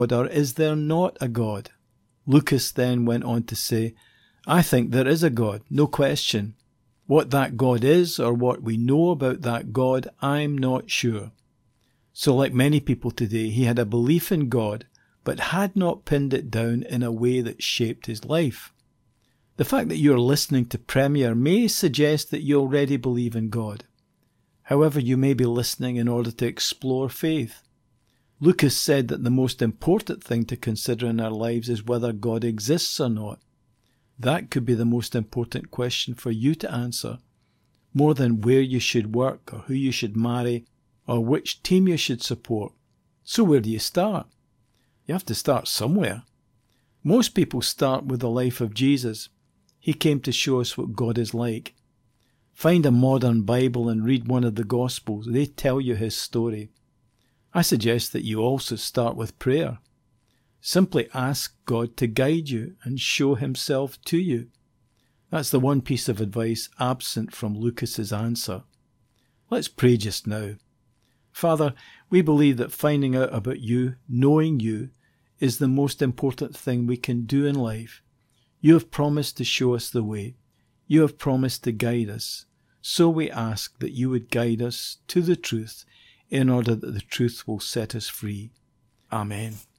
or is there not a God? Lucas then went on to say, I think there is a God, no question. What that God is, or what we know about that God, I'm not sure. So like many people today, he had a belief in God, but had not pinned it down in a way that shaped his life. The fact that you're listening to Premier may suggest that you already believe in God. However, you may be listening in order to explore faith. Lucas said that the most important thing to consider in our lives is whether God exists or not. That could be the most important question for you to answer, more than where you should work or who you should marry or which team you should support. So where do you start? You have to start somewhere. Most people start with the life of Jesus. He came to show us what God is like. Find a modern Bible and read one of the Gospels. They tell you his story. I suggest that you also start with prayer. Simply ask God to guide you and show himself to you. That's the one piece of advice absent from Lucas's answer. Let's pray just now. Father, we believe that finding out about you, knowing you, is the most important thing we can do in life. You have promised to show us the way. You have promised to guide us. So we ask that you would guide us to the truth in order that the truth will set us free. Amen.